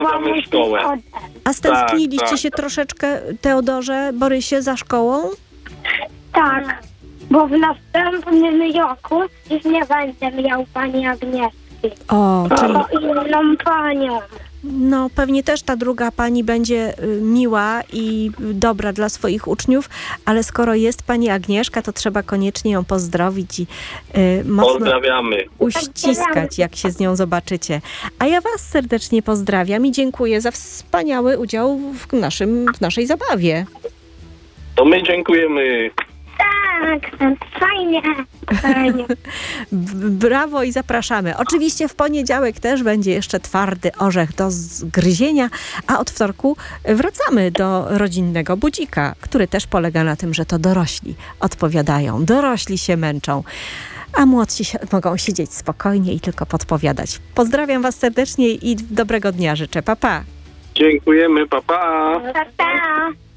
Mamy szkołę. A stęskniliście tak. się troszeczkę, Teodorze, Borysie, za szkołą? Tak, bo w następnym roku już nie będę miał pani Agnieszki, O, czyli tylko inną panią. no pewnie też ta druga pani będzie miła i dobra dla swoich uczniów, ale skoro jest pani Agnieszka, to trzeba koniecznie ją pozdrowić i mocno Pozdrawiamy. uściskać, jak się z nią zobaczycie. A ja was serdecznie pozdrawiam i dziękuję za wspaniały udział w naszej zabawie. To my dziękujemy. Tak, fajnie. Fajnie. Brawo i zapraszamy. Oczywiście w poniedziałek też będzie jeszcze twardy orzech do zgryzienia, a od wtorku wracamy do rodzinnego budzika, który też polega na tym, że to dorośli odpowiadają, dorośli się męczą, a młodsi mogą siedzieć spokojnie i tylko podpowiadać. Pozdrawiam was serdecznie i dobrego dnia życzę. Pa, pa. Dziękujemy, pa, pa. Pa, pa.